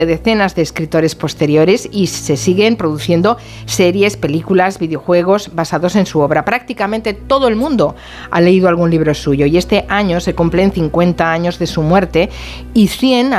decenas de escritores posteriores y se siguen produciendo series, películas, videojuegos basados en su obra. Prácticamente todo el mundo ha leído algún libro suyo y este año se cumplen 50 años de su muerte y 100